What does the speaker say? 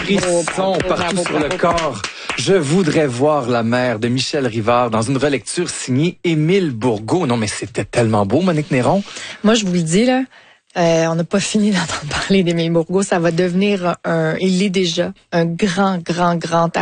frissons partout sur le corps. Je voudrais voir la mer de Michel Rivard dans une relecture signée Émile Bourgault. Non, mais c'était tellement beau, Monique Néron. Moi, je vous le dis, là, on n'a pas fini d'entendre parler d'Émile Bourgault. Ça va devenir il est déjà un grand